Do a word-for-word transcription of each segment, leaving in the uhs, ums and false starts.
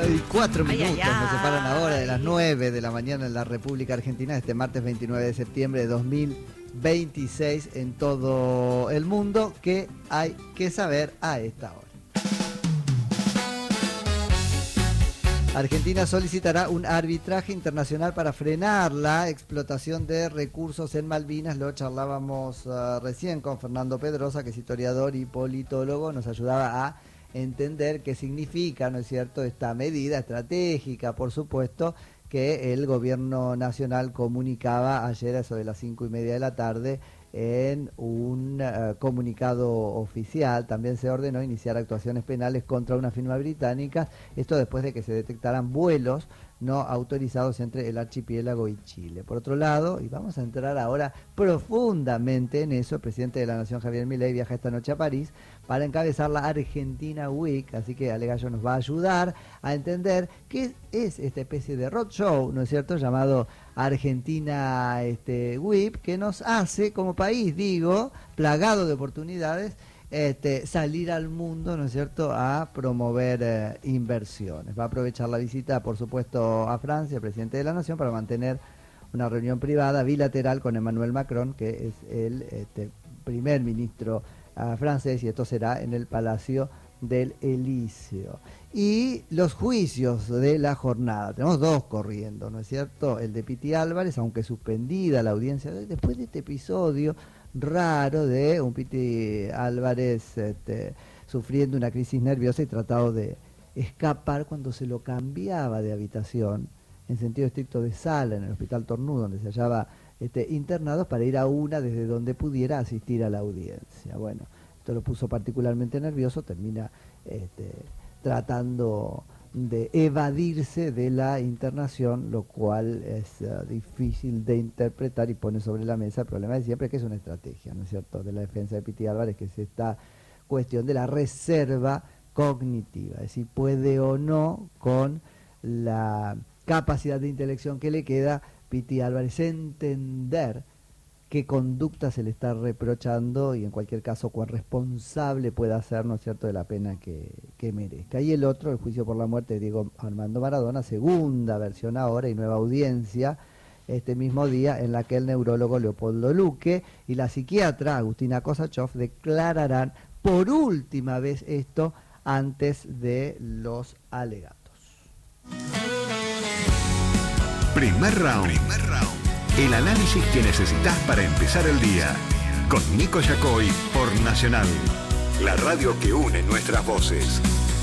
Y cuatro Ay, minutos ay, nos separan ay. ahora de las nueve de la mañana en la República Argentina, este martes veintinueve de septiembre de dos mil veintiséis en todo el mundo. ¿Qué hay que saber a esta hora? Argentina solicitará un arbitraje internacional para frenar la explotación de recursos en Malvinas. Lo charlábamos uh, recién con Fernando Pedrosa, que es historiador y politólogo, nos ayudaba a entender qué significa, ¿no es cierto?, esta medida estratégica, por supuesto, que el gobierno nacional comunicaba ayer a eso de las cinco y media de la tarde en un uh, comunicado oficial. También se ordenó iniciar actuaciones penales contra una firma británica, esto después de que se detectaran vuelos no autorizados entre el archipiélago y Chile. Por otro lado, y vamos a entrar ahora profundamente en eso, el presidente de la Nación, Javier Milei, viaja esta noche a París para encabezar la Argentina Week, así que Ale Gallo nos va a ayudar a entender qué es esta especie de roadshow, ¿no es cierto?, llamado Argentina este, Week, que nos hace como país, digo, plagado de oportunidades, Este, salir al mundo, ¿no es cierto?, a promover eh, inversiones. Va a aprovechar la visita, por supuesto, a Francia, el presidente de la Nación, para mantener una reunión privada bilateral con Emmanuel Macron, que es el este, primer ministro uh, francés, y esto será en el Palacio del Elíseo. Y los juicios de la jornada, tenemos dos corriendo, ¿no es cierto? El de Piti Álvarez, aunque suspendida la audiencia después de este episodio raro de un Piti Álvarez este, sufriendo una crisis nerviosa y tratado de escapar cuando se lo cambiaba de habitación, en sentido estricto de sala, en el Hospital Tornú, donde se hallaba este, internado, para ir a una desde donde pudiera asistir a la audiencia. Bueno, esto lo puso particularmente nervioso, termina este, tratando de evadirse de la internación, lo cual es uh, difícil de interpretar y pone sobre la mesa el problema de siempre, que es una estrategia, ¿no es cierto?, de la defensa de Piti Álvarez, que es esta cuestión de la reserva cognitiva, es decir, puede o no, con la capacidad de intelección que le queda, Piti Álvarez entender qué conducta se le está reprochando y en cualquier caso cuán responsable pueda ser, ¿no es cierto?, de la pena que, que merezca. Y el otro, el juicio por la muerte de Diego Armando Maradona, segunda versión ahora y nueva audiencia este mismo día, en la que el neurólogo Leopoldo Luque y la psiquiatra Agustina Kosachov declararán por última vez esto antes de los alegatos. Primer round. Primer round. El análisis que necesitas para empezar el día. Con Nico Yacoy por Nacional, la radio que une nuestras voces.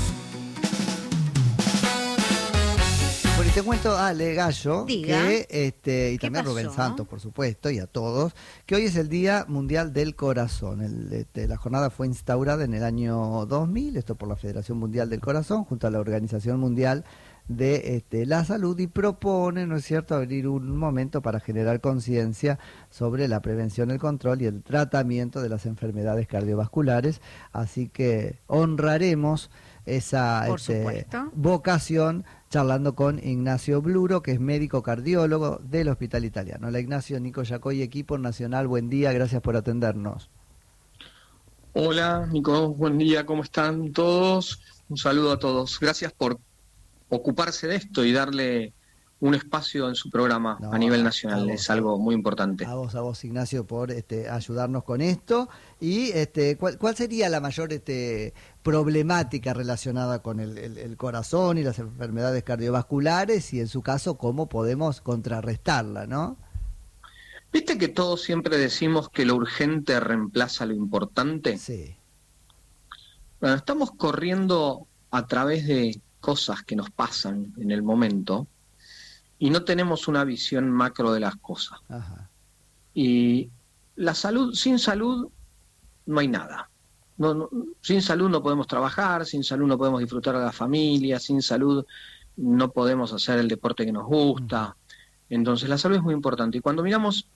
Bueno, y te cuento, Ale Gallo, Diga. que este y también a Rubén pasó? Santos, por supuesto, y a todos, que hoy es el Día Mundial del Corazón. El, este, la jornada fue instaurada en el año dos mil, esto por la Federación Mundial del Corazón, junto a la Organización Mundial de este, la Salud, y propone, ¿no es cierto?, abrir un momento para generar conciencia sobre la prevención, el control y el tratamiento de las enfermedades cardiovasculares. Así que honraremos esa Por este, supuesto. vocación charlando con Ignacio Bluro, que es médico cardiólogo del Hospital Italiano. Hola Ignacio, Nico Yacoy, equipo Nacional, buen día, gracias por atendernos. Hola Nico, buen día, ¿cómo están todos? Un saludo a todos, gracias por ocuparse de esto y darle un espacio en su programa No, a nivel a- nacional, a vos, es algo muy importante. A vos, a vos Ignacio, por este, ayudarnos con esto. Y este, ¿cuál, cuál sería la mayor este, problemática relacionada con el, el, el corazón y las enfermedades cardiovasculares? Y en su caso, ¿cómo podemos contrarrestarla, no? ¿Viste que todos siempre decimos que lo urgente reemplaza lo importante? Sí. Bueno, estamos corriendo a través de cosas que nos pasan en el momento y no tenemos una visión macro de las cosas. Ajá. Y la salud, sin salud no hay nada. No, no, sin salud no podemos trabajar, sin salud no podemos disfrutar de la familia, sin salud no podemos hacer el deporte que nos gusta. Entonces la salud es muy importante. Y cuando miramos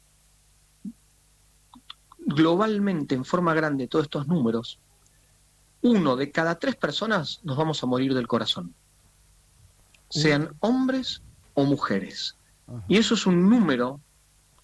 globalmente, en forma grande, todos estos números, uno de cada tres personas nos vamos a morir del corazón, sean hombres o mujeres. Ajá. Y eso es un número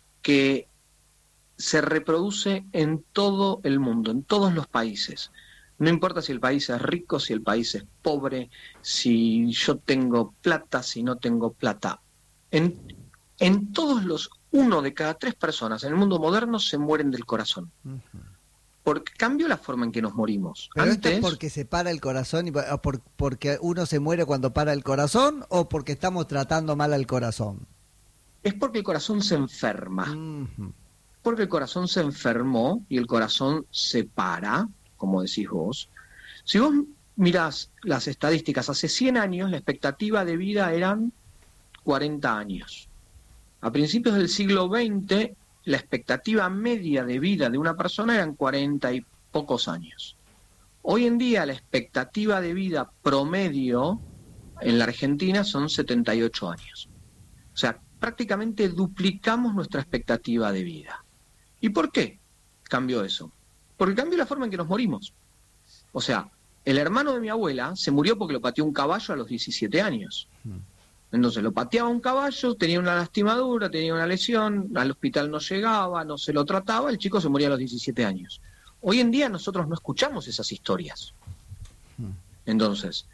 que se reproduce en todo el mundo, en todos los países. No importa si el país es rico, si el país es pobre, si yo tengo plata, si no tengo plata. En, en todos los, uno de cada tres personas en el mundo moderno se mueren del corazón. Uh-huh. Porque cambió la forma en que nos morimos. ¿Pero Antes, esto es porque se para el corazón, y por, porque uno se muere cuando para el corazón, o porque estamos tratando mal al corazón? Es porque el corazón se enferma. Uh-huh. Porque el corazón se enfermó y el corazón se para, como decís vos. Si vos mirás las estadísticas, hace cien años la expectativa de vida eran cuarenta años. A principios del siglo veinte, la expectativa media de vida de una persona eran cuarenta y pocos años. Hoy en día la expectativa de vida promedio en la Argentina son setenta y ocho años. O sea, prácticamente duplicamos nuestra expectativa de vida. ¿Y por qué cambió eso? Porque cambió la forma en que nos morimos. O sea, el hermano de mi abuela se murió porque lo pateó un caballo a los diecisiete años. Entonces lo pateaba un caballo, tenía una lastimadura, tenía una lesión, al hospital no llegaba, no se lo trataba, el chico se moría a los diecisiete años. Hoy en día nosotros no escuchamos esas historias. Entonces,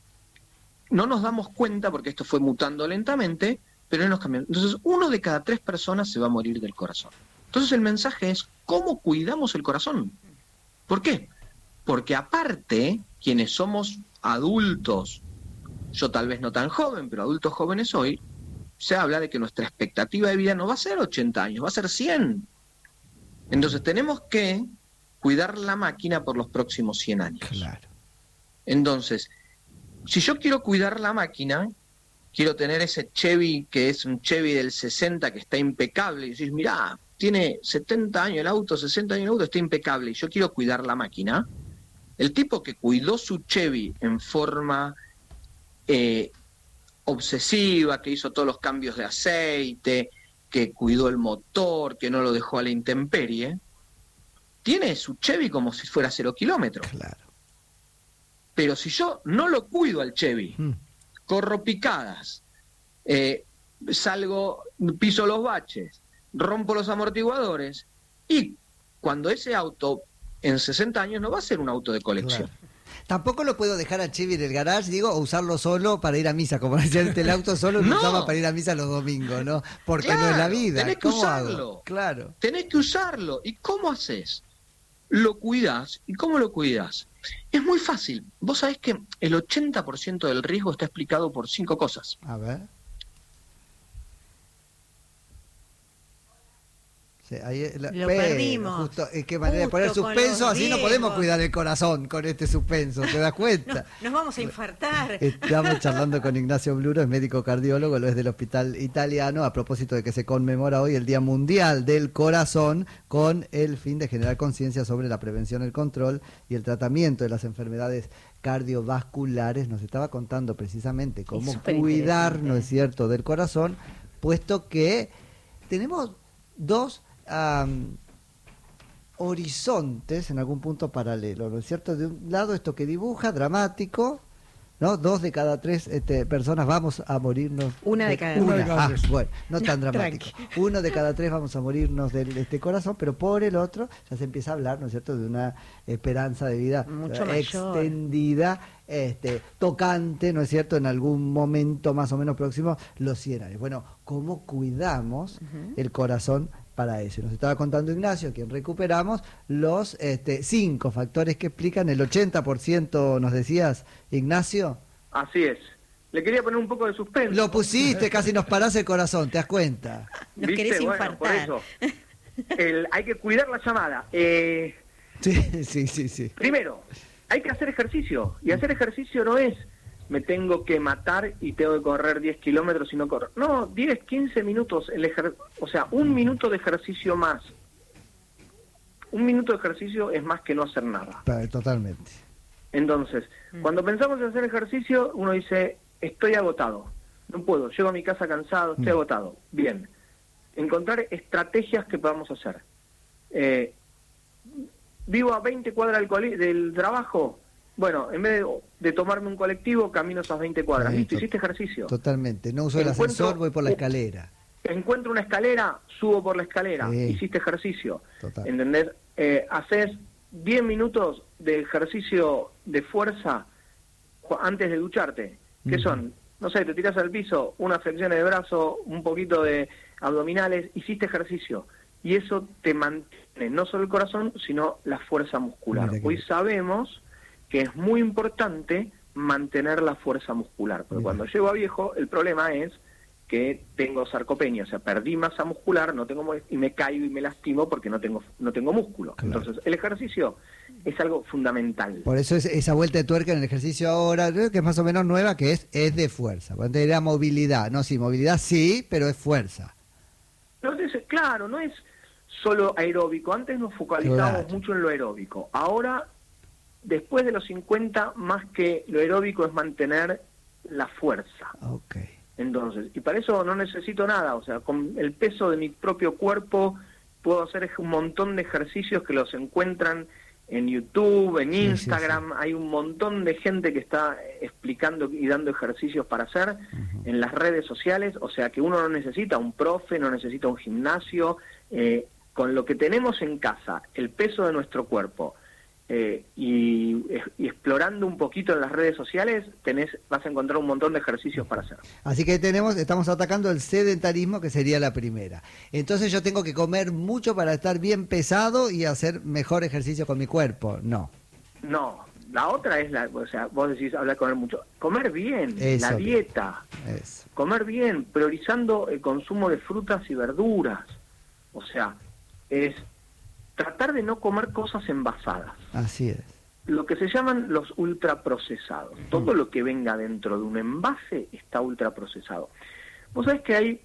no nos damos cuenta, porque esto fue mutando lentamente, pero no nos cambió. Entonces, uno de cada tres personas se va a morir del corazón. Entonces el mensaje es, ¿cómo cuidamos el corazón? ¿Por qué? Porque aparte, quienes somos adultos, yo tal vez no tan joven, pero adultos jóvenes hoy, se habla de que nuestra expectativa de vida no va a ser ochenta años, va a ser cien. Entonces tenemos que cuidar la máquina por los próximos cien años. Claro. Entonces, si yo quiero cuidar la máquina, quiero tener ese Chevy que es un Chevy del sesenta que está impecable, y decís, mirá, tiene setenta años el auto, sesenta años el auto, está impecable, y yo quiero cuidar la máquina, el tipo que cuidó su Chevy en forma eh, obsesiva, que hizo todos los cambios de aceite, que cuidó el motor, que no lo dejó a la intemperie, tiene su Chevy como si fuera cero kilómetros. Claro. Pero si yo no lo cuido al Chevy, mm. corro picadas, eh, salgo, piso los baches, rompo los amortiguadores, y cuando ese auto en sesenta años no va a ser un auto de colección. Claro. Tampoco lo puedo dejar a Chevy en el garage, digo, o usarlo solo para ir a misa, como decía el auto solo lo no. usaba para ir a misa los domingos, ¿no? Porque claro, no es la vida. Tenés que usarlo. Hago? Claro. Tenés que usarlo. ¿Y cómo haces? Lo cuidás. ¿Y cómo lo cuidás? Es muy fácil. Vos sabés que el ochenta por ciento del riesgo está explicado por cinco cosas. A ver. Sí, ahí la, lo pero, perdimos. Justo, eh, qué manera de poner suspenso, así no podemos cuidar el corazón con este suspenso, ¿te das cuenta? No, nos vamos a infartar. Estamos charlando con Ignacio Bluro, es médico cardiólogo, lo es del Hospital Italiano, a propósito de que se conmemora hoy el Día Mundial del Corazón, con el fin de generar conciencia sobre la prevención, el control y el tratamiento de las enfermedades cardiovasculares. Nos estaba contando precisamente cómo cuidar, ¿no es cierto?, del corazón, puesto que tenemos dos Um, horizontes en algún punto paralelo, ¿no es cierto? De un lado esto que dibuja, dramático, ¿no? Dos de cada tres este, personas vamos a morirnos. Una de, de cada una. tres. Ah, bueno, no tan dramático. Uno de cada tres vamos a morirnos de este corazón, pero por el otro ya se empieza a hablar, ¿no es cierto?, de una esperanza de vida mucho eh, extendida, este, tocante, ¿no es cierto?, en algún momento más o menos próximo, los cien años. Bueno, ¿cómo cuidamos uh-huh. el corazón para eso? Nos estaba contando Ignacio, quien recuperamos los este, cinco factores que explican el ochenta por ciento, nos decías, Ignacio. Así es. Le quería poner un poco de suspenso. Lo pusiste, casi nos parás el corazón, ¿te das cuenta? Nos ¿Viste? querés bueno, infartar. por eso. El, hay que cuidar la llamada. Eh, sí, sí, sí, sí. Primero, hay que hacer ejercicio. Y hacer ejercicio no es me tengo que matar y tengo que correr diez kilómetros y no corro. No, diez, quince minutos, el ejer... o sea, un minuto de ejercicio más. Un minuto de ejercicio es más que no hacer nada. Totalmente. Entonces, mm. cuando pensamos en hacer ejercicio, uno dice, estoy agotado, no puedo, llego a mi casa cansado, estoy mm. agotado. Bien, encontrar estrategias que podamos hacer. Eh, vivo a veinte cuadras del, cole... del trabajo. Bueno, en vez de, de tomarme un colectivo, camino esas veinte cuadras. Sí, ¿Listo? to- Hiciste ejercicio. Totalmente. No uso el Encuentro, ascensor, voy por la escalera. Encuentro una escalera, subo por la escalera. Sí. Hiciste ejercicio. Total. ¿Entendés? Eh, haces diez minutos de ejercicio de fuerza antes de ducharte, que uh-huh. son, no sé, te tiras al piso, unas flexiones de brazo, un poquito de abdominales, hiciste ejercicio, y eso te mantiene no solo el corazón, sino la fuerza muscular. Hoy sabemos que es muy importante mantener la fuerza muscular, porque cuando llego a viejo, el problema es que tengo sarcopenia, o sea, perdí masa muscular, no tengo y me caigo y me lastimo porque no tengo no tengo músculo. Claro. Entonces, el ejercicio es algo fundamental. Por eso es esa vuelta de tuerca en el ejercicio ahora, creo que es más o menos nueva, que es es de fuerza. Antes era movilidad, no, sí, movilidad sí, pero es fuerza. No es, claro, no es solo aeróbico. Antes nos focalizábamos claro. mucho en lo aeróbico. Ahora, después de los cincuenta, más que lo aeróbico es mantener la fuerza. Okay. Entonces, y para eso no necesito nada, o sea, con el peso de mi propio cuerpo puedo hacer un montón de ejercicios que los encuentran en YouTube, en Instagram, sí, sí, sí. Hay un montón de gente que está explicando y dando ejercicios para hacer uh-huh. en las redes sociales, o sea que uno no necesita un profe, no necesita un gimnasio, eh, con lo que tenemos en casa, el peso de nuestro cuerpo, Eh, y, y explorando un poquito en las redes sociales tenés vas a encontrar un montón de ejercicios para hacer. Así que tenemos estamos atacando el sedentarismo, que sería la primera. Entonces yo tengo que comer mucho para estar bien pesado y hacer mejor ejercicio con mi cuerpo. No. No, la otra es la, o sea, vos decís hablar de comer mucho, comer bien, eso, la dieta. Eso. Comer bien, priorizando el consumo de frutas y verduras. O sea, es tratar de no comer cosas envasadas. Así es. Lo que se llaman los ultraprocesados. Mm. Todo lo que venga dentro de un envase está ultraprocesado. Vos sabés que hay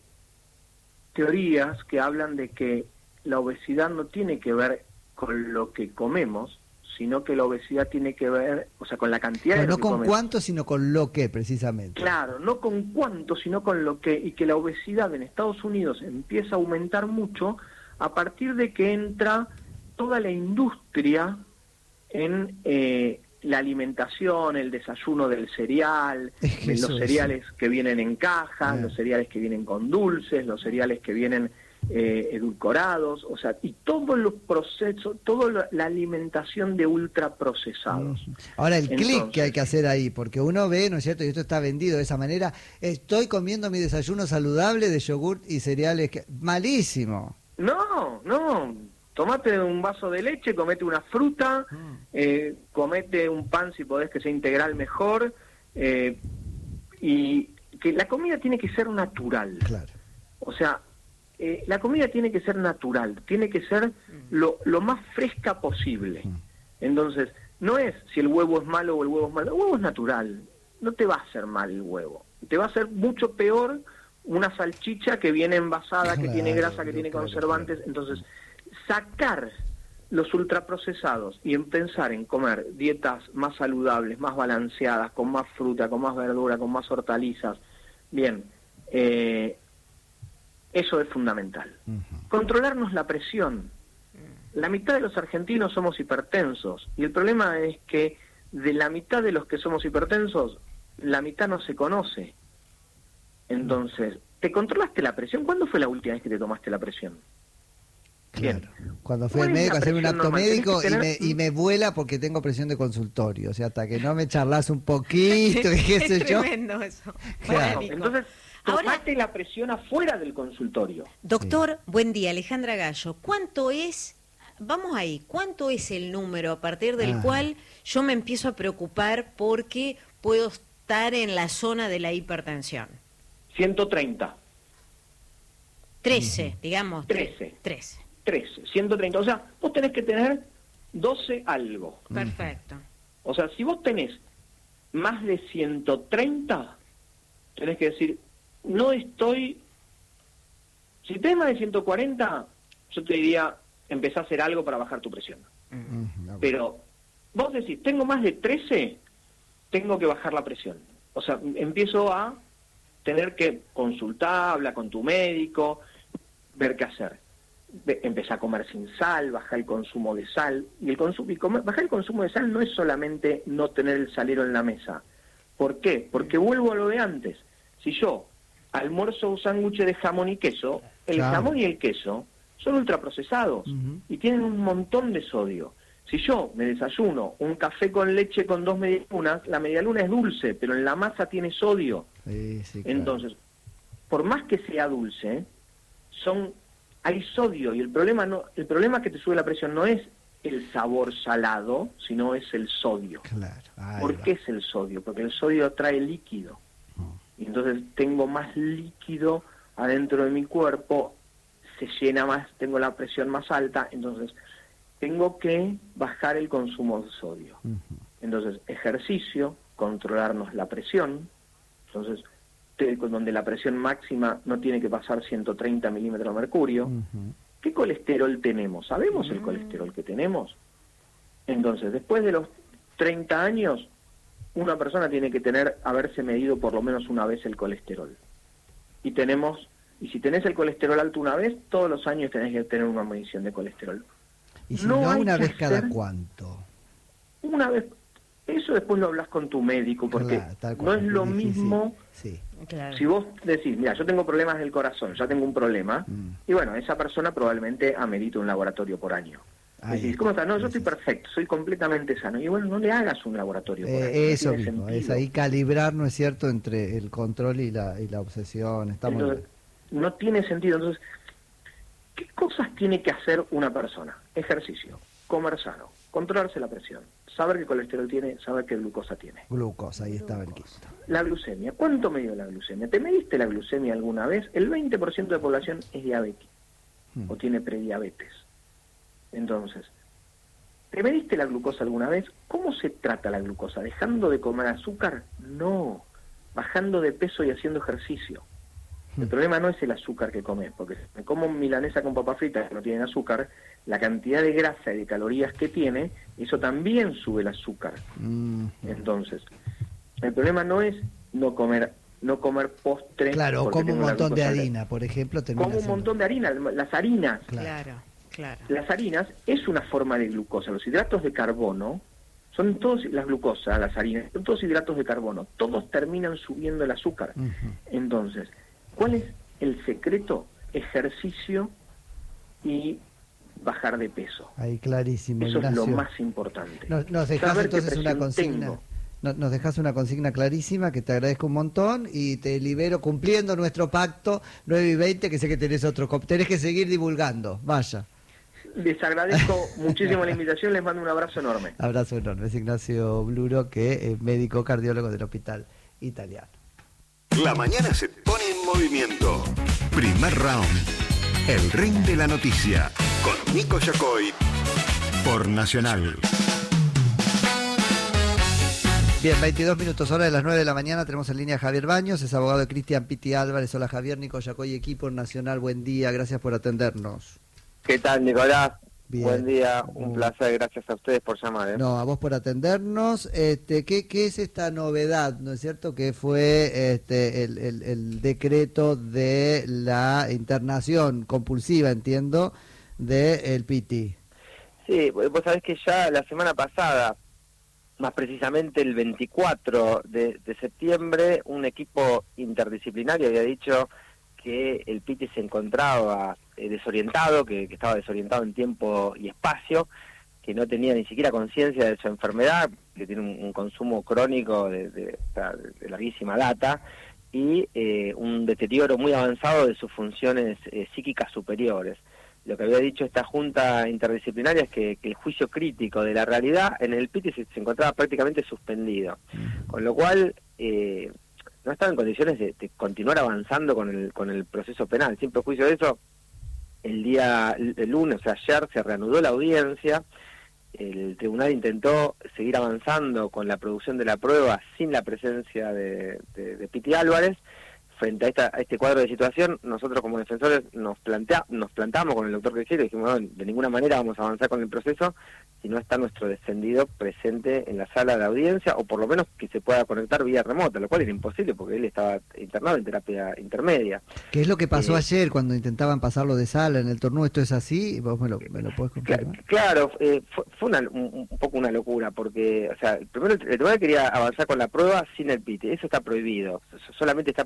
teorías que hablan de que la obesidad no tiene que ver con lo que comemos, sino que la obesidad tiene que ver, o sea, con la cantidad Pero de lo no que con comemos. Cuánto, sino con lo que, precisamente. Claro, no con cuánto, sino con lo que, y que la obesidad en Estados Unidos empieza a aumentar mucho a partir de que entra toda la industria en eh, la alimentación, el desayuno del cereal, es de los cereales es. que vienen en cajas, los cereales que vienen con dulces, los cereales que vienen eh, edulcorados, o sea, y todos los procesos, toda la alimentación de ultraprocesados. Ahora, el clic que hay que hacer ahí, porque uno ve, ¿no es cierto?, y esto está vendido de esa manera, estoy comiendo mi desayuno saludable de yogurt y cereales, que... malísimo. No, no, tomate un vaso de leche, comete una fruta, mm. eh, comete un pan si podés que sea integral mejor, eh, y que la comida tiene que ser natural. Claro. O sea, eh, la comida tiene que ser natural, tiene que ser lo, lo más fresca posible. Mm. Entonces, no es si el huevo es malo o el huevo es malo, el huevo es natural, no te va a hacer mal el huevo, te va a hacer mucho peor una salchicha que viene envasada, claro, que tiene grasa, que tiene claro, conservantes, claro. Entonces sacar los ultraprocesados y en pensar en comer dietas más saludables, más balanceadas, con más fruta, con más verdura, con más hortalizas, bien, eh, eso es fundamental. Uh-huh. Controlarnos la presión. La mitad de los argentinos somos hipertensos y el problema es que de la mitad de los que somos hipertensos, la mitad no se conoce. Entonces, ¿te controlaste la presión? ¿Cuándo fue la última vez que te tomaste la presión? Claro. Cuando fui al médico a hacerme un acto médico tener... y, me, y me vuela porque tengo presión de consultorio. O sea, hasta que no me charlas un poquito y qué sé yo. Es tremendo eso. Claro. Bueno, entonces, tomate Ahora, la presión afuera del consultorio. Doctor, sí. Buen día, Alejandra Gallo. ¿Cuánto es, vamos ahí, cuánto es el número a partir del ah. cual yo me empiezo a preocupar porque puedo estar en la zona de la hipertensión? ciento treinta. trece, digamos. trece. trece. trece, ciento treinta. O sea, vos tenés que tener doce algo. Perfecto. O sea, si vos tenés más de ciento treinta, tenés que decir, no estoy... Si tenés más de ciento cuarenta, yo te diría, empezá a hacer algo para bajar tu presión. Uh-huh. Pero vos decís, tengo más de trece, tengo que bajar la presión. O sea, empiezo a tener que consultar, hablar con tu médico, ver qué hacer. Empezar a comer sin sal, bajar el consumo de sal. Y el consumo, y comer, bajar el consumo de sal no es solamente no tener el salero en la mesa. ¿Por qué? Porque vuelvo a lo de antes. Si yo almuerzo un sándwich de jamón y queso, el claro. jamón y el queso son ultraprocesados uh-huh. y tienen un montón de sodio. Si yo me desayuno un café con leche con dos medialunas, la medialuna es dulce, pero en la masa tiene sodio. Sí, sí, claro. Entonces, por más que sea dulce, son hay sodio, y el problema no el problema que te sube la presión no es el sabor salado, sino es el sodio. Claro. Ahí ¿Por va. qué es el sodio? Porque el sodio trae líquido. Y entonces tengo más líquido adentro de mi cuerpo, se llena más, tengo la presión más alta, entonces tengo que bajar el consumo de sodio. Uh-huh. Entonces, ejercicio, controlarnos la presión, entonces, te, donde la presión máxima no tiene que pasar ciento treinta milímetros de mercurio. Uh-huh. ¿Qué colesterol tenemos? ¿Sabemos el colesterol que tenemos? Entonces, después de los treinta años, una persona tiene que tener, haberse medido por lo menos una vez el colesterol. Y tenemos, y si tenés el colesterol alto una vez, todos los años tenés que tener una medición de colesterol. Y si no, no una que vez cada hacer cuánto. Una vez, eso después lo hablas con tu médico, porque Claro, tal cual, no es es lo difícil. mismo. Sí. Claro. Si vos decís, mira, yo tengo problemas del corazón, ya tengo un problema, Mm. y bueno, esa persona probablemente amerite un laboratorio por año. Ahí Decís, está. ¿cómo estás? No, yo Sí, estoy sí. perfecto, soy completamente sano. Y bueno, no le hagas un laboratorio por año. Eh, no eso tiene mismo, es sentido. ahí calibrar, ¿no es cierto?, entre el control y la, y la obsesión. Está muy Entonces, bien. no tiene sentido. Entonces, ¿qué cosas tiene que hacer una persona? Ejercicio, comer sano, controlarse la presión, saber qué colesterol tiene, saber qué glucosa tiene. Glucosa, ahí estaba el quinto. La glucemia, ¿cuánto me dio la glucemia? ¿Te mediste la glucemia alguna vez? El veinte por ciento de la población es diabética Hmm. o tiene prediabetes. Entonces, ¿te mediste la glucosa alguna vez? ¿Cómo se trata la glucosa? ¿Dejando de comer azúcar? No, bajando de peso y haciendo ejercicio. El Hmm. problema no es el azúcar que comes, porque si me como milanesa con papa frita que no tienen azúcar, la cantidad de grasa y de calorías que tiene, eso también sube el azúcar. Mm. Entonces, el problema no es no comer no comer postre. Claro, porque como un tengo la montón de glucosa alta. harina, por ejemplo. termina Como un siendo- montón de harina, las harinas. Claro. Claro, claro. Las harinas es una forma de glucosa. Los hidratos de carbono son todos, las glucosas, las harinas, son todos hidratos de carbono. Todos terminan subiendo el azúcar. Ujú. Entonces, ¿cuál es el secreto? Ejercicio y bajar de peso. Ahí clarísimo, Eso Ignacio. es lo más importante. Nos, nos dejas Saber qué entonces una presión consigna. tengo. No- Nos dejas una consigna clarísima que te agradezco un montón y te libero cumpliendo nuestro pacto nueve y veinte, que sé que tenés otro. cop- Tenés que seguir divulgando. Vaya. Les agradezco muchísimo la invitación, les mando un abrazo enorme. Abrazo enorme. Es Ignacio Bluro, que es médico cardiólogo del Hospital Italiano. La mañana se pone en movimiento. Primer round. El ring de la noticia. Con Nico Yacoy. Por Nacional. Bien, veintidós minutos, hora de las nueve de la mañana. Tenemos en línea a Javier Baños, es abogado de Cristian Pitti Álvarez. Hola Javier, Nico Yacoy, equipo Nacional. Buen día, gracias por atendernos. ¿Qué tal, Nicolás? Bien. Buen día, un Mm. placer, gracias a ustedes por llamar. ¿eh? No, a vos por atendernos. Este, ¿qué, qué es esta novedad, no es cierto? Que fue este, el, el, el decreto de la internación compulsiva, entiendo, del P T. Sí, vos sabés que ya la semana pasada, más precisamente el veinticuatro de, de septiembre, un equipo interdisciplinario había dicho que el P T se encontraba eh, desorientado, que, que estaba desorientado en tiempo y espacio, que no tenía ni siquiera conciencia de su enfermedad, que tiene un, un consumo crónico de, de, de larguísima data, y eh, un deterioro muy avanzado de sus funciones eh, psíquicas superiores. Lo que había dicho esta junta interdisciplinaria es que, que el juicio crítico de la realidad en el P T se, se encontraba prácticamente suspendido, con lo cual eh, no estaba en condiciones de, de continuar avanzando con el, con el proceso penal. Sin perjuicio de eso, el día el lunes, o sea, ayer, se reanudó la audiencia. El tribunal intentó seguir avanzando con la producción de la prueba sin la presencia de, de, de Pitti Álvarez. Frente a, esta, a este cuadro de situación, nosotros como defensores nos plantea, nos plantamos con el doctor Cresciero y dijimos, bueno, de ninguna manera vamos a avanzar con el proceso si no está nuestro defendido presente en la sala de audiencia, o por lo menos que se pueda conectar vía remota, lo cual era imposible porque él estaba internado en terapia intermedia. ¿Qué es lo que pasó Eh, ayer cuando intentaban pasarlo de sala en el torneo? ¿Esto es así? ¿Vos me lo, me lo podés confirmar? Cla- Claro, eh, fue, fue una, un, un poco una locura, porque, o sea, primero el tribunal quería avanzar con la prueba sin el P I T, eso está prohibido, solamente está permitido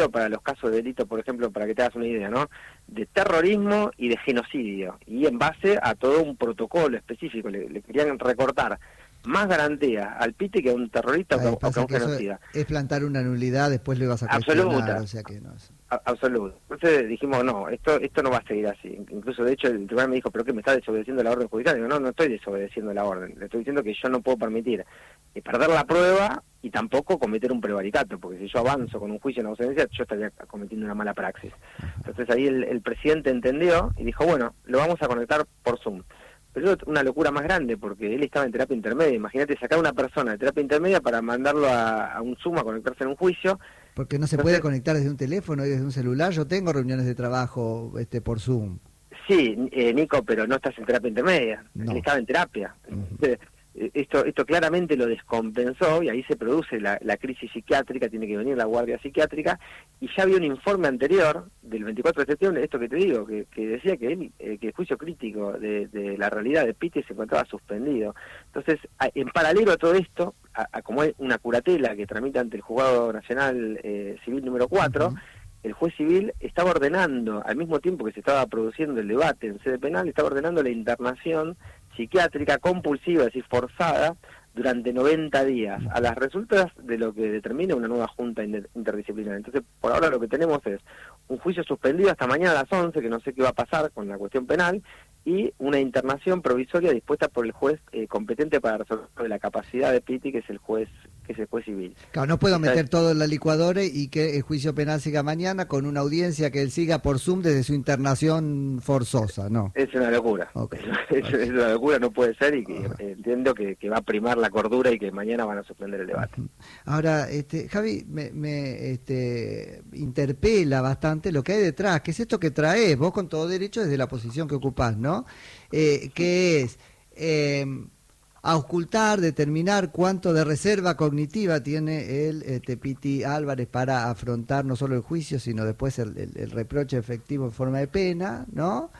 solo para los casos de delito, por ejemplo, para que te hagas una idea, ¿no? De terrorismo y de genocidio, y en base a todo un protocolo específico. Le, le querían recortar más garantía al Piti que a un terrorista Ay, o que a un genocida. Es plantar una nulidad, después le vas a cuestionar. Absoluta. O sea que no es... A, absoluto. Entonces dijimos, no, esto esto no va a seguir así. Incluso, de hecho, el tribunal me dijo, ¿pero qué, me está desobedeciendo la orden judicial? Digo, no, no estoy desobedeciendo la orden. Le estoy diciendo que yo no puedo permitir eh, perder la prueba y tampoco cometer un prevaricato, porque si yo avanzo con un juicio en ausencia, yo estaría cometiendo una mala praxis. Entonces ahí el, el presidente entendió y dijo, bueno, lo vamos a conectar por Zoom. Pero es una locura más grande, porque él estaba en terapia intermedia. Imagínate sacar a una persona de terapia intermedia para mandarlo a, a un Zoom a conectarse en un juicio. Porque no se Entonces, puede conectar desde un teléfono y desde un celular. Yo tengo reuniones de trabajo este por Zoom. Sí, eh, Nico, pero no estás en terapia intermedia. No. Él estaba en terapia. Uh-huh. Entonces, esto esto claramente lo descompensó y ahí se produce la, la crisis psiquiátrica, tiene que venir la guardia psiquiátrica, y ya había un informe anterior del veinticuatro de septiembre, esto que te digo, que, que decía que él, eh, que el juicio crítico de, de la realidad de Piti se encontraba suspendido. Entonces, a, en paralelo a todo esto, a, a como es una curatela que tramita ante el Juzgado Nacional eh, Civil número cuatro, uh-huh. El juez civil estaba ordenando, al mismo tiempo que se estaba produciendo el debate en sede penal, estaba ordenando la internación psiquiátrica compulsiva, es decir, forzada, durante noventa días, a las resultas de lo que determina una nueva junta interdisciplinaria. Entonces, por ahora lo que tenemos es un juicio suspendido hasta mañana a las once, que no sé qué va a pasar con la cuestión penal, y una internación provisoria dispuesta por el juez eh, competente para resolver la capacidad de Piti, que es el juez que es el juez civil. Claro, no puedo meter todo en la licuadora y que el juicio penal siga mañana con una audiencia que él siga por Zoom desde su internación forzosa, ¿no? Es una locura. Okay. Es, okay. es una locura, no puede ser, y que uh-huh. entiendo que, que va a primar la cordura y que mañana van a suspender el debate. Uh-huh. Ahora, este, Javi, me, me este, interpela bastante lo que hay detrás, que es esto que traes, vos con todo derecho desde la posición que ocupás, ¿no? Eh, que es... Eh, auscultar, determinar cuánto de reserva cognitiva tiene el este, Piti Álvarez para afrontar no solo el juicio, sino después el, el, el reproche efectivo en forma de pena, ¿no?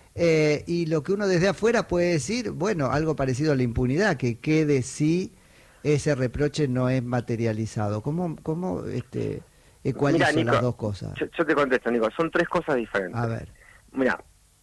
Eh, y lo que uno desde afuera puede decir, bueno, algo parecido a la impunidad, que quede si ese reproche no es materializado. ¿Cómo, cómo este, ecualizan Nico, las dos cosas? Yo, yo te contesto, Nico, son tres cosas diferentes. A ver. Mira,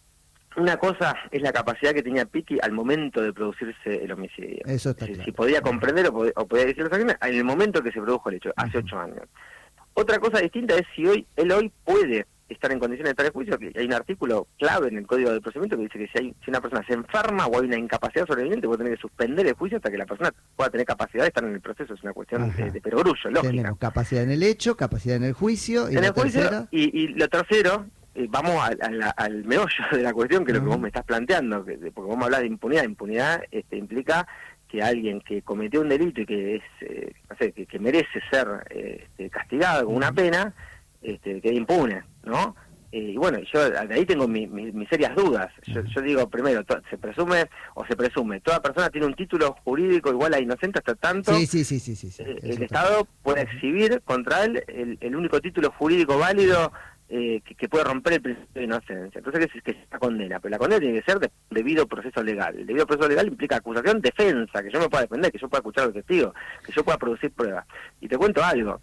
una cosa es la capacidad que tenía Piti al momento de producirse el homicidio. Eso está si, claro. si podía comprender o podía, o podía decirlo en el momento que se produjo el hecho, hace ocho años. Otra cosa distinta es si hoy él hoy puede estar en condiciones de estar en juicio, que hay un artículo clave en el Código de Procedimiento que dice que si, hay, si una persona se enferma o hay una incapacidad sobreviviente, puede tener que suspender el juicio hasta que la persona pueda tener capacidad de estar en el proceso. Es una cuestión de, de perogrullo, lógica. Tenemos capacidad en el hecho, capacidad en el juicio. Y en la el juicio, tercera... y, y lo tercero... Eh, vamos a, a la, al meollo de la cuestión, que es lo que vos me estás planteando, que, porque vos me hablas de impunidad. Impunidad este, implica que alguien que cometió un delito y que es eh, no sé, que, que merece ser eh, este, castigado con una pena, este, quede impune, ¿no? Eh, y bueno, yo de ahí tengo mi, mi, mis serias dudas. Yo, yo digo, primero, to, se presume o se presume, toda persona tiene un título jurídico igual a inocente hasta tanto sí, sí, sí, sí, sí, sí. Eh, el Estado puede exhibir contra él el, el único título jurídico válido Eh, que, que puede romper el principio de inocencia. Entonces, que es, que es la condena, pero la condena tiene que ser de debido proceso legal. El debido proceso legal implica acusación, defensa, que yo me pueda defender, que yo pueda escuchar a los testigos, que yo pueda producir pruebas. Y te cuento algo,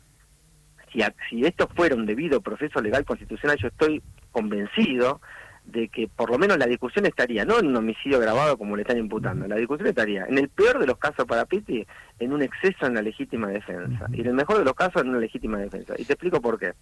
si, a, si esto fuera un debido proceso legal constitucional, yo estoy convencido de que por lo menos la discusión estaría, no en un homicidio grabado como le están imputando, la discusión estaría, en el peor de los casos para Piti, en un exceso en la legítima defensa, y en el mejor de los casos en una legítima defensa. Y te explico por qué.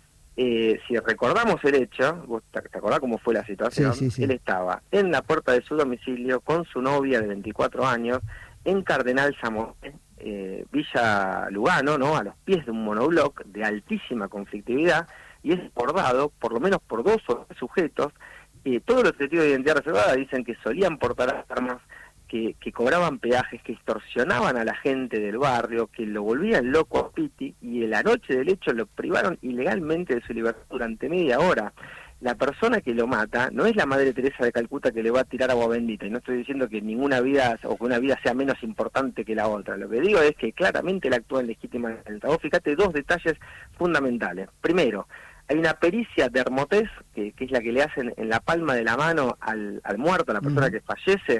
Eh, si recordamos el hecho, vos te, te acordás cómo fue la situación, sí, sí, sí. Él estaba en la puerta de su domicilio con su novia de veinticuatro años en Cardenal Zamora, eh, Villa Lugano, ¿no? A los pies de un monobloc de altísima conflictividad, y es bordado por lo menos por dos sujetos. Eh, todos los testigos de identidad reservada dicen que solían portar armas, que, que cobraban peajes, que extorsionaban a la gente del barrio, que lo volvían loco a Piti, y en la noche del hecho lo privaron ilegalmente de su libertad durante media hora. La persona que lo mata no es la Madre Teresa de Calcuta que le va a tirar agua bendita, y no estoy diciendo que ninguna vida o que una vida sea menos importante que la otra. Lo que digo es que claramente él actúa en legítima defensa. Vos fíjate dos detalles fundamentales. Primero, hay una pericia de dermotez, que, que es la que le hacen en la palma de la mano al, al muerto, a la persona uh-huh. que fallece,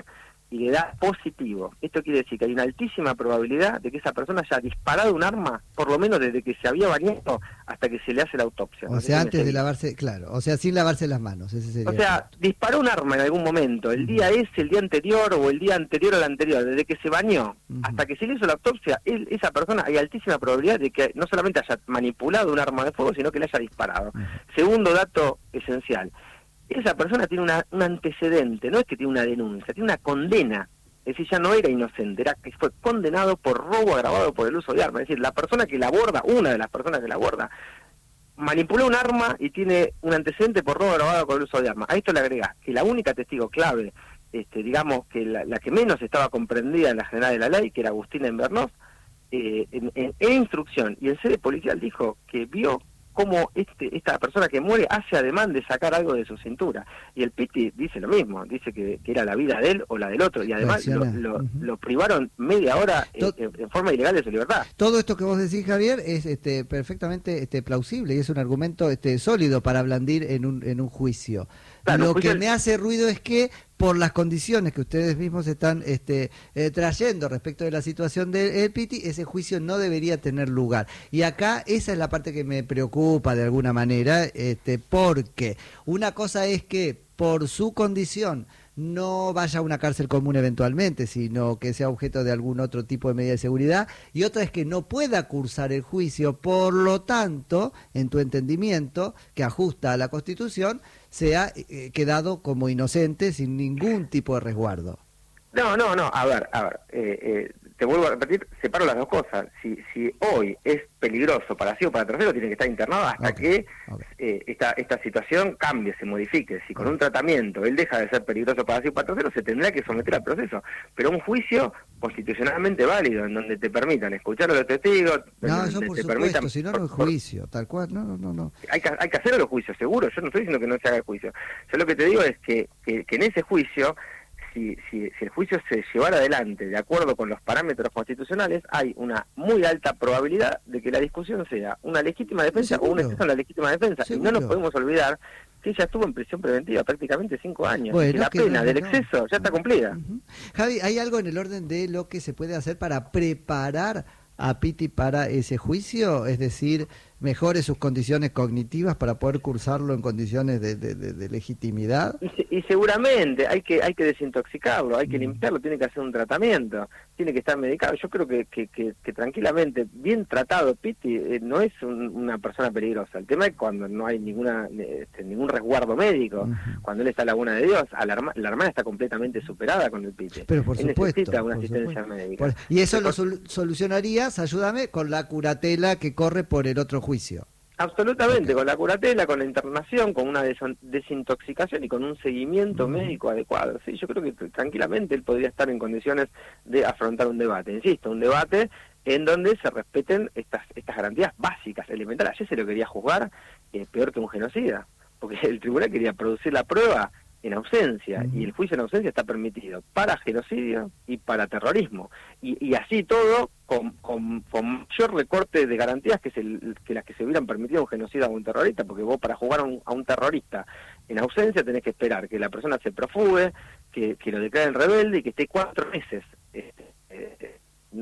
y le da positivo, esto quiere decir que hay una altísima probabilidad de que esa persona haya disparado un arma, por lo menos desde que se había bañado hasta que se le hace la autopsia. O sea, antes de lavarse, claro, o sea, sin lavarse las manos, ese sería. O sea, disparó un arma en algún momento, el día ese, el día anterior o el día anterior al anterior, desde que se bañó uh-huh. hasta que se le hizo la autopsia, él, esa persona hay altísima probabilidad de que no solamente haya manipulado un arma de fuego, sino que le haya disparado. Uh-huh. Segundo dato esencial. Esa persona tiene una, un antecedente, no es que tiene una denuncia, tiene una condena. Es decir, ya no era inocente, era que fue condenado por robo agravado por el uso de armas. Es decir, la persona que la aborda, una de las personas que la aborda, manipuló un arma y tiene un antecedente por robo agravado por el uso de armas. A esto le agrega que la única testigo clave, este, digamos que la, la que menos estaba comprendida en la general de la ley, que era Agustina Invernós, eh, en, en, en instrucción y en sede policial dijo que vio cómo este, esta persona que muere hace ademán de sacar algo de su cintura. Y el Piti dice lo mismo, dice que, que era la vida de él o la del otro, y además lo, lo, uh-huh. lo privaron media hora en, en forma ilegal de su libertad. Todo esto que vos decís, Javier, es este, perfectamente este, plausible y es un argumento este, sólido para blandir en un, en un juicio. Claro, lo que el... me hace ruido es que por las condiciones que ustedes mismos están este, eh, trayendo respecto de la situación del Piti, ese juicio no debería tener lugar. Y acá esa es la parte que me preocupa de alguna manera, este, porque una cosa es que por su condición no vaya a una cárcel común eventualmente, sino que sea objeto de algún otro tipo de medida de seguridad, y otra es que no pueda cursar el juicio, por lo tanto, en tu entendimiento, que ajusta a la Constitución, sea eh, quedado como inocente sin ningún tipo de resguardo. No, no, no, a ver, a ver, eh, eh, te vuelvo a repetir, separo las dos cosas. Si si hoy es peligroso para sí o para tercero, tiene que estar internado hasta okay, que okay. Eh, esta esta situación cambie, se modifique. Si con okay. un tratamiento él deja de ser peligroso para sí o para tercero, se tendrá que someter al proceso. Pero un juicio constitucionalmente válido, en donde te permitan escuchar a los testigos, no, donde eso por te supuesto, permitan... si no, no es juicio, tal cual, no, no, no. no. Hay que, hay que hacer los juicios, seguro, yo no estoy diciendo que no se haga el juicio. Yo lo que te digo es que, que, que en ese juicio... Si, si, si el juicio se llevara adelante de acuerdo con los parámetros constitucionales, hay una muy alta probabilidad de que la discusión sea una legítima defensa ¿Seguro? o un exceso en la legítima defensa. ¿Seguro? Y no nos podemos olvidar que ella estuvo en prisión preventiva prácticamente cinco años. Bueno, y que la que pena no, del exceso no. ya está cumplida. Uh-huh. Javi, ¿hay algo en el orden de lo que se puede hacer para preparar a Piti para ese juicio? Es decir, mejore sus condiciones cognitivas para poder cursarlo en condiciones de, de, de, de legitimidad. Y, y seguramente hay que hay que desintoxicarlo, hay que limpiarlo, tiene que hacer un tratamiento, tiene que estar medicado. Yo creo que, que, que, que tranquilamente, bien tratado, Piti eh, no es un, una persona peligrosa. El tema es cuando no hay ninguna este, ningún resguardo médico, uh-huh. cuando él está en la Laguna de Dios, a la, la hermana está completamente superada con el Piti. Pero por él supuesto. necesita una asistencia supuesto. médica. Por, y eso Pero, lo sol, solucionarías, ayúdame, con la curatela que corre por el otro juicio. Juicio. Absolutamente, okay. con la curatela, con la internación, con una des desintoxicación y con un seguimiento mm. médico adecuado. Sí, yo creo que tranquilamente él podría estar en condiciones de afrontar un debate. Insisto, un debate en donde se respeten estas estas garantías básicas, elementales. Ayer se lo quería juzgar eh, peor que un genocida, porque el tribunal quería producir la prueba en ausencia, mm. y el juicio en ausencia está permitido para genocidio y para terrorismo, y, y así todo con, con, con mayor recorte de garantías que, es el, que las que se hubieran permitido a un genocida o un terrorista, porque vos para jugar a un, a un terrorista en ausencia tenés que esperar que la persona se profugue, que, que lo declaren rebelde y que esté cuatro meses este, eh,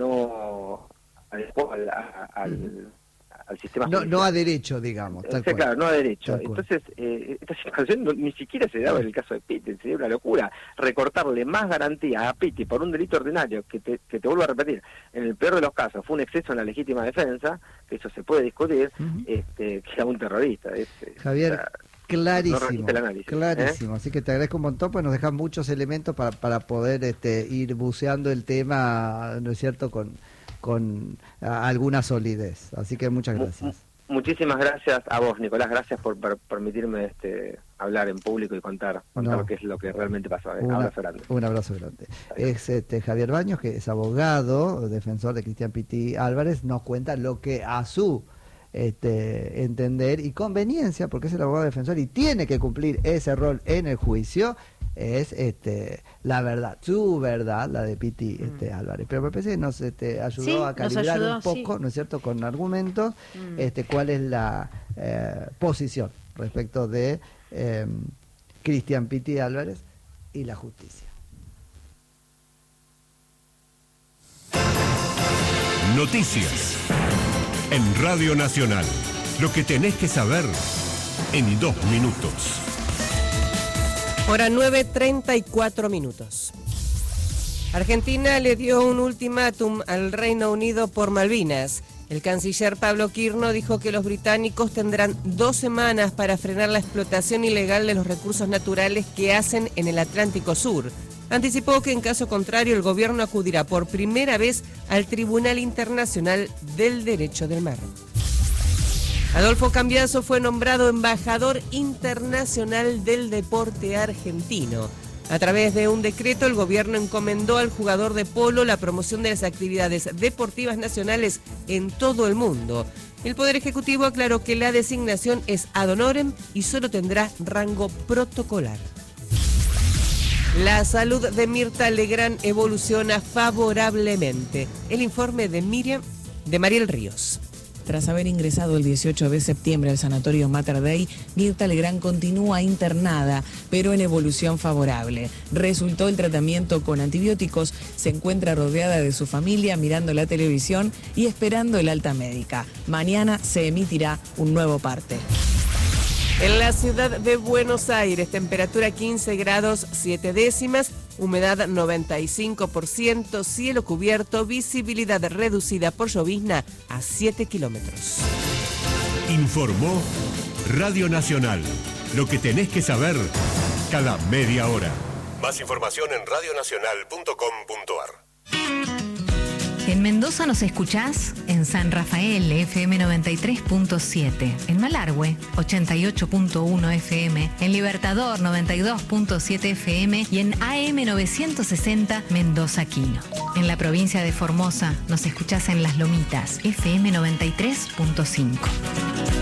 no adecuado al, al mm. al sistema no, no a derecho, digamos. Tal o sea, cual. Claro, no a derecho. Entonces, eh, esta situación no, ni siquiera se daba en el caso de Piti, sería una locura recortarle más garantía a Piti por un delito ordinario, que te, que te vuelvo a repetir, en el peor de los casos fue un exceso en la legítima defensa, que eso se puede discutir, uh-huh. este, que a un terrorista. Es, Javier, o sea, clarísimo, no análisis, clarísimo. ¿eh? Así que te agradezco un montón, pues nos dejan muchos elementos para, para poder este, ir buceando el tema, ¿no es cierto?, con... con a, alguna solidez. Así que muchas gracias. Muchísimas gracias a vos, Nicolás. Gracias por, por permitirme este, hablar en público y contar, contar no. qué es lo que realmente pasó. Un abrazo grande. Un abrazo grande. Es este, Javier Baños, que es abogado, defensor de Cristian Piti Álvarez, nos cuenta lo que a su este, entender y conveniencia, porque es el abogado defensor y tiene que cumplir ese rol en el juicio, es este la verdad, su verdad, la de Piti este, mm. Álvarez. Pero me parece que nos este, ayudó sí, a calibrar ayudó, un poco, sí. ¿no es cierto?, con argumentos, mm. este, cuál es la eh, posición respecto de eh, Cristian Piti Álvarez y la justicia. Noticias. En Radio Nacional. Lo que tenés que saber en dos minutos. Hora nueve, treinta y cuatro minutos. Argentina le dio un ultimátum al Reino Unido por Malvinas. El canciller Pablo Quirno dijo que los británicos tendrán dos semanas para frenar la explotación ilegal de los recursos naturales que hacen en el Atlántico Sur. Anticipó que en caso contrario el gobierno acudirá por primera vez al Tribunal Internacional del Derecho del Mar. Adolfo Cambiaso fue nombrado embajador internacional del deporte argentino. A través de un decreto, el gobierno encomendó al jugador de polo la promoción de las actividades deportivas nacionales en todo el mundo. El Poder Ejecutivo aclaró que la designación es ad honorem y solo tendrá rango protocolar. La salud de Mirta Legrand evoluciona favorablemente. El informe de Miriam, de Mariel Ríos. Tras haber ingresado el dieciocho de septiembre al sanatorio Mater Dei, Mirta Legrand continúa internada, pero en evolución favorable. Resultó el tratamiento con antibióticos, se encuentra rodeada de su familia, mirando la televisión y esperando el alta médica. Mañana se emitirá un nuevo parte. En la ciudad de Buenos Aires, temperatura quince grados siete décimas, humedad noventa y cinco por ciento, cielo cubierto, visibilidad reducida por llovizna a siete kilómetros. Informó Radio Nacional. Lo que tenés que saber cada media hora. Más información en radio nacional punto com punto a r. En Mendoza nos escuchás en San Rafael, F M noventa y tres punto siete, en Malargüe, ochenta y ocho punto uno F M, en Libertador, noventa y dos punto siete F M y en A M novecientos sesenta Mendoza Quino. En la provincia de Formosa nos escuchás en Las Lomitas, F M noventa y tres punto cinco.